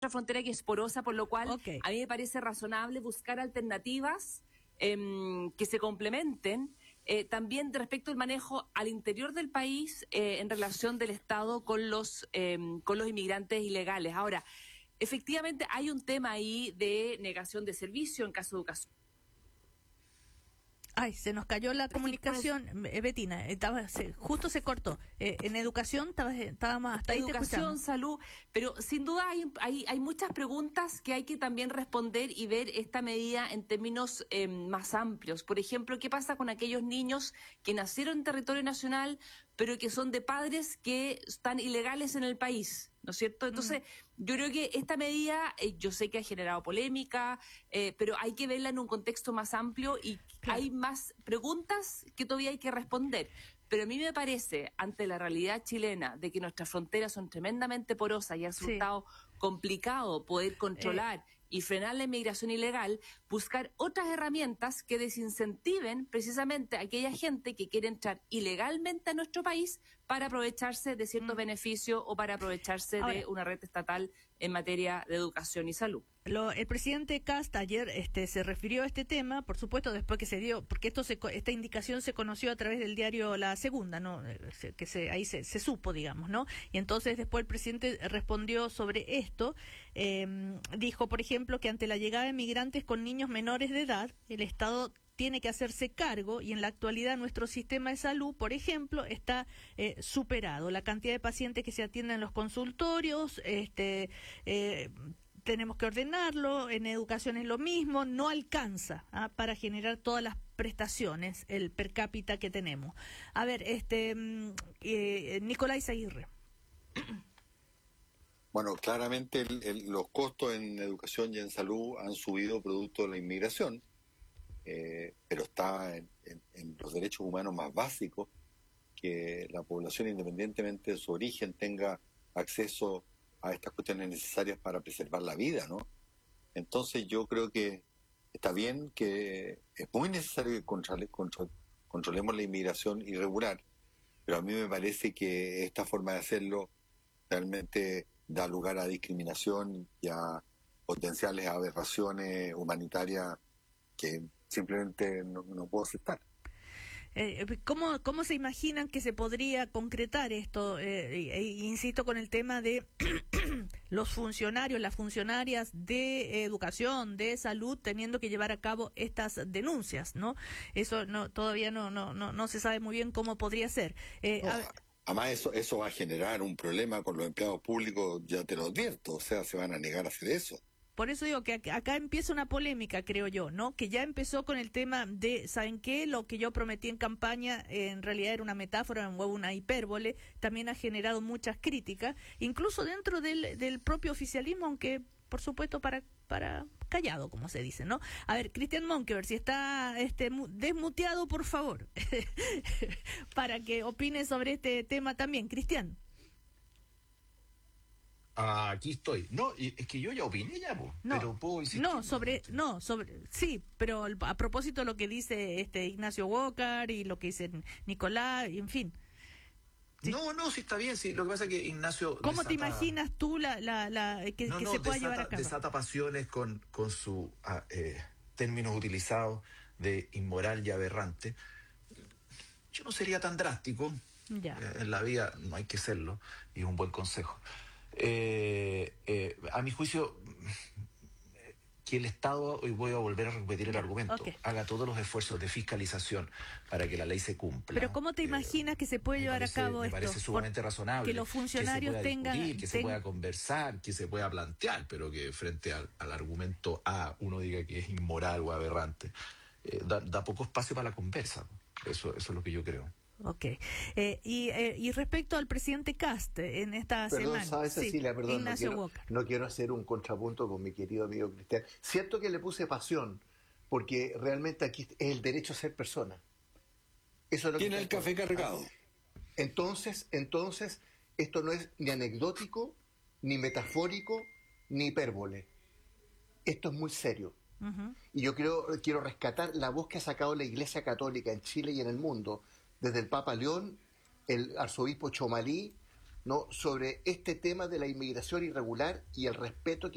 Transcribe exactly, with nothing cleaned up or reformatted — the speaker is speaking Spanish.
nuestra frontera que es porosa, por lo cual okay. a mí me parece razonable buscar alternativas eh, que se complementen. Eh, también respecto al manejo al interior del país eh, en relación del Estado con los, eh, con los inmigrantes ilegales. Ahora, efectivamente hay un tema ahí de negación de servicio en caso de educación. Ay, se nos cayó la comunicación, eh, Betina, estaba, se, justo se cortó. Eh, en educación estábamos hasta ahí. Educación, salud, pero sin duda hay, hay, hay muchas preguntas que hay que también responder y ver esta medida en términos eh, más amplios. Por ejemplo, ¿qué pasa con aquellos niños que nacieron en territorio nacional, pero que son de padres que están ilegales en el país? ¿No es cierto? Entonces, mm. yo creo que esta medida, eh, yo sé que ha generado polémica, eh, pero hay que verla en un contexto más amplio y claro. hay más preguntas que todavía hay que responder. Pero a mí me parece, ante la realidad chilena, de que nuestras fronteras son tremendamente porosas y ha resultado sí. complicado poder controlar eh. y frenar la inmigración ilegal, buscar otras herramientas que desincentiven precisamente a aquella gente que quiere entrar ilegalmente a nuestro país para aprovecharse de ciertos mm. beneficios o para aprovecharse Ahora, de una red estatal en materia de educación y salud. Lo, el presidente Kast ayer este, se refirió a este tema, por supuesto, después que se dio, porque esto se, esta indicación se conoció a través del diario La Segunda, ¿no? Que se, ahí se, se supo, digamos, ¿no? Y entonces después el presidente respondió sobre esto, eh, dijo, por ejemplo, que ante la llegada de migrantes con niños menores de edad, el Estado tiene que hacerse cargo y en la actualidad nuestro sistema de salud, por ejemplo, está eh, superado. La cantidad de pacientes que se atienden en los consultorios, este, eh, tenemos que ordenarlo, en educación es lo mismo, no alcanza ¿ah? para generar todas las prestaciones, el per cápita que tenemos. A ver, este eh, Nicolás Aguirre. Bueno, claramente el, el, los costos en educación y en salud han subido producto de la inmigración. Eh, pero está en, en, en los derechos humanos más básicos, que la población, independientemente de su origen, tenga acceso a estas cuestiones necesarias para preservar la vida, ¿no? Entonces yo creo que está bien, que es muy necesario que controle, control, controlemos la inmigración irregular, pero a mí me parece que esta forma de hacerlo realmente da lugar a discriminación y a potenciales aberraciones humanitarias que simplemente no, no puedo aceptar. Eh, ¿cómo, ¿Cómo se imaginan que se podría concretar esto? Eh, eh, insisto con el tema de los funcionarios, las funcionarias de educación, de salud, teniendo que llevar a cabo estas denuncias, ¿no? Eso no todavía no no no, no se sabe muy bien cómo podría ser. Eh, no, a... Además, eso, eso va a generar un problema con los empleados públicos, ya te lo advierto, o sea, se van a negar a hacer eso. Por eso digo que acá empieza una polémica, creo yo, ¿no? Que ya empezó con el tema de, ¿saben qué? Lo que yo prometí en campaña eh, en realidad era una metáfora, una hipérbole, también ha generado muchas críticas, incluso dentro del, del propio oficialismo, aunque por supuesto para para callado, como se dice, ¿no? A ver, Cristian Monkeberg, si está este desmuteado, por favor, para que opine sobre este tema también. Cristian. Ah, aquí estoy. No, es que yo ya opiné ya, po, no, pero puedo insistir. No, sobre, no, sobre, sí, pero a propósito de lo que dice este Ignacio Walker y lo que dice Nicolás, en fin. ¿Sí? No, no, sí está bien, sí. Lo que pasa es que Ignacio... ¿Cómo desata... te imaginas tú la, la, la que, no, que no, se pueda desata, llevar a cabo? Desata pasiones con, con sus ah, eh, términos utilizados de inmoral y aberrante. Yo no sería tan drástico. Ya. Eh, en la vida no hay que serlo, y es un buen consejo. Eh, eh, a mi juicio, que el Estado, y voy a volver a repetir el argumento, okay, haga todos los esfuerzos de fiscalización para que la ley se cumpla. Pero ¿cómo te imaginas eh, que se puede llevar parece, a cabo me esto? Me parece sumamente razonable. Que los funcionarios que se pueda tengan... discutir, que ten... se pueda conversar, que se pueda plantear, pero que frente al, al argumento A uno diga que es inmoral o aberrante. Eh, da, da poco espacio para la conversa. Eso, eso es lo que yo creo. Ok. Eh, y, eh, y respecto al presidente Kast, en esta perdón, semana... ¿sabes, Cecilia? Sí, perdón, Ignacio no quiero, Walker. no quiero hacer un contrapunto con mi querido amigo Cristian. Cierto que le puse pasión, porque realmente aquí es el derecho a ser persona. Eso es lo Tiene que el café cargado. Entonces, entonces, esto no es ni anecdótico, ni metafórico, ni hipérbole. Esto es muy serio. Uh-huh. Y yo quiero, quiero rescatar la voz que ha sacado la Iglesia Católica en Chile y en el mundo, desde el Papa León, el arzobispo Chomalí, ¿no?, sobre este tema de la inmigración irregular y el respeto que